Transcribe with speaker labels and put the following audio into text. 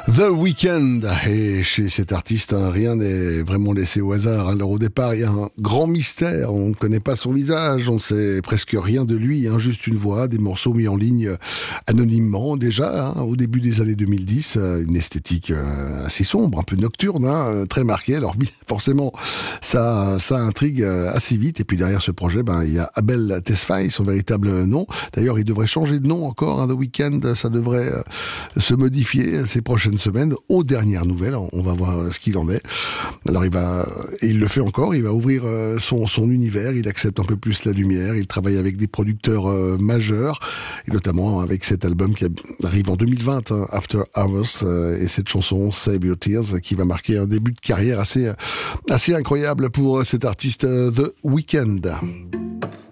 Speaker 1: The Weeknd, et chez cet artiste, rien n'est vraiment laissé au hasard. Alors au départ, il y a un grand mystère, on ne connaît pas son visage, on sait presque rien de lui, juste une voix, des morceaux mis en ligne anonymement déjà, au début des années 2010, une esthétique assez sombre, un peu nocturne, très marquée. Alors forcément, ça intrigue assez vite. Et puis derrière ce projet, il y a Abel Tesfaye, son véritable nom. D'ailleurs, il devrait changer de nom encore, The Weeknd, ça devrait se modifier ces prochaines semaines. Aux dernières nouvelles, on va voir ce qu'il en est. Alors il le fait encore, il va ouvrir son univers, il accepte un peu plus la lumière, il travaille avec des producteurs majeurs, et notamment avec cet album qui arrive en 2020, After Hours, et cette chanson Save Your Tears, qui va marquer un début de carrière assez incroyable pour cet artiste The Weeknd.